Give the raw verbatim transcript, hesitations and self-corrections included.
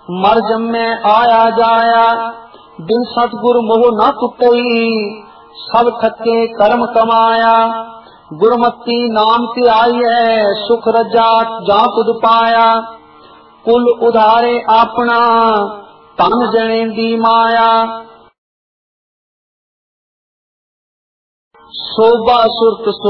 मर जम्मे आया जाया, बिन सतगुर मोह न टुटई, सब थके कर्म कमाया। गुरमति नाम की आई है, सुख रजा जा तुद पाया। कुल उधारे अपना, तन जने दी माया। शोभा सुरत